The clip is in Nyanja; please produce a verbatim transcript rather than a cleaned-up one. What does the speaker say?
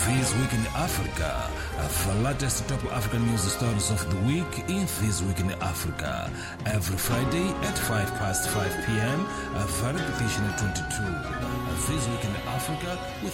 This Week in Africa, uh, the latest top African news stories of the week in This Week in Africa. Every Friday at five past five p m, uh, for repetition at twenty-two. Uh, This Week in Africa with